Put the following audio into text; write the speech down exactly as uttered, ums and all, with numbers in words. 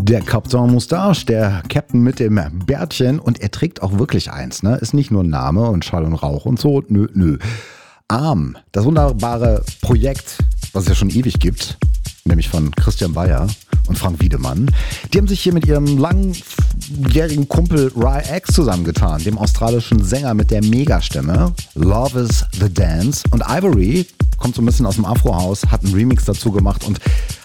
Der Captain Moustache, der Captain mit dem Bärtchen, und er trägt auch wirklich eins, ne? Ist nicht nur ein Name und Schall und Rauch und so, nö, nö. Arm, das wunderbare Projekt, was es ja schon ewig gibt, nämlich von Christian Bayer und Frank Wiedemann, die haben sich hier mit ihrem langjährigen Kumpel Ry X zusammengetan, dem australischen Sänger mit der Megastimme. Love is the Dance. Und Ivory kommt so ein bisschen aus dem Afro-Haus, hat einen Remix dazu gemacht und